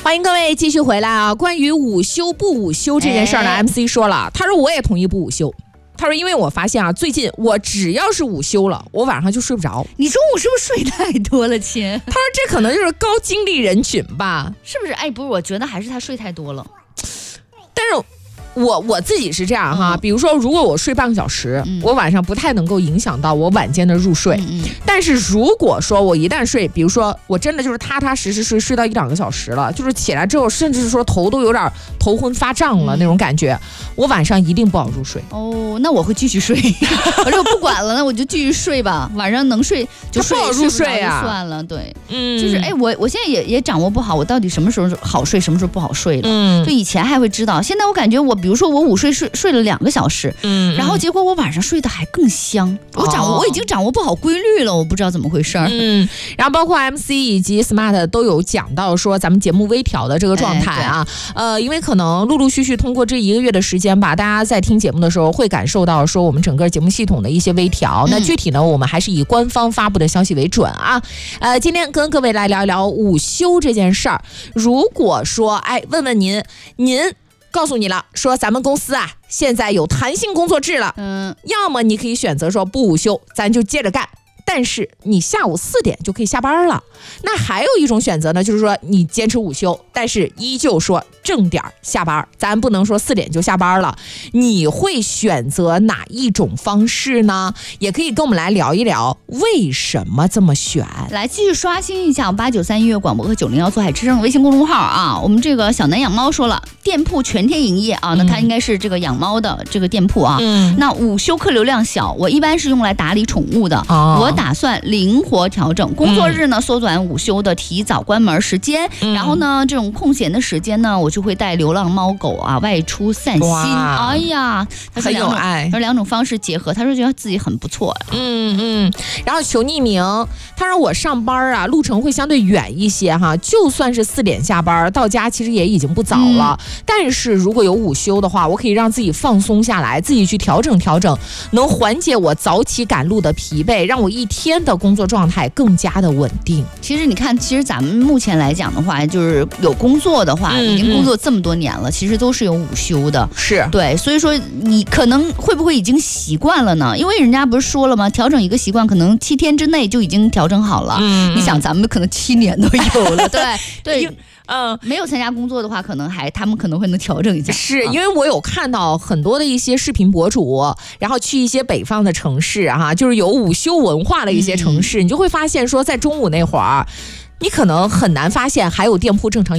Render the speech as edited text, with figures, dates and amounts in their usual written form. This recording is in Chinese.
欢迎各位继续回来啊！关于午休不午休这件事儿呢，MC 说了，他说我也同意不午休。他说因为我发现啊，最近我只要是午休了，我晚上就睡不着。 你中午是不是睡太多了，亲？ 他说这可能就是高精力人群吧？ 是不是？哎，不是，我觉得还是他睡太多了。 但是我自己是这样哈，比如说如果我睡半个小时，我晚上不太能够影响到我晚间的入睡。但是如果说我一旦睡，比如说我真的就是踏踏实实睡到1-2个小时了，就是起来之后甚至是说头都有点头昏发胀了那种感觉，我晚上一定不好入睡。 哦，那我会继续睡。我说不管了，那我就继续睡吧，晚上能睡就睡， 不好入睡啊， 算了。对，就是哎，我现在也掌握不好，我到底什么时候好睡，什么时候不好睡了。就以前还会知道，现在我感觉我比如说我午睡睡了2个小时，然后结果我晚上睡得还更香。我已经掌握不好规律了，我不知道怎么回事。 然后包括 MC 以及 Smart 都有讲到说咱们节目微调的这个状态啊。因为可能陆陆续续通过这1个月的时间吧，大家在听节目的时候会感受到说我们整个节目系统的一些微调。那具体呢，我们还是以官方发布的消息为准啊。今天跟各位来聊一聊午休这件事儿。如果说问问您告诉你了，说咱们公司啊现在有弹性工作制了，要么你可以选择说不午休，咱就接着干，但是你下午4点就可以下班了。那还有一种选择呢，就是说你坚持午休，但是依旧说正点下班，咱不能说4点就下班了。你会选择哪一种方式呢？也可以跟我们来聊一聊为什么这么选。 来继续刷新一下893音乐广播和901做海之声的微信公众号啊。我们这个小南养猫说了，店铺全天营业啊，那它应该是这个养猫的这个店铺啊。那午休客流量小，我一般是用来打理宠物的。我打算灵活调整工作日呢，缩短午休的提早关门时间，然后呢，这种空闲的时间呢，我就会带流浪猫狗啊外出散心。哎呀，他说很有爱， 他说2种方式结合，他说觉得自己很不错。 然后求匿名，他说我上班啊，路程会相对远一些哈，就算是4点下班，到家其实也已经不早了。但是如果有午休的话，我可以让自己放松下来，自己去调整调整，能缓解我早起赶路的疲惫，让我一天的工作状态更加的稳定。 其实你看，其实咱们目前来讲的话，就是有工作的话，已经工作这么多年了，其实都是有午休的。 是对， 所以说你可能会不会已经习惯了呢？因为人家不是说了吗？调整一个习惯，可能7天之内就已经调整好了。你想，咱们可能7年都有了，对。没有参加工作的话，可能他们可能会能调整一下。 是因为我有看到很多的一些视频博主，然后去一些北方的城市哈，就是有午休文化的一些城市，你就会发现说，在中午那会儿，你可能很难发现还有店铺正常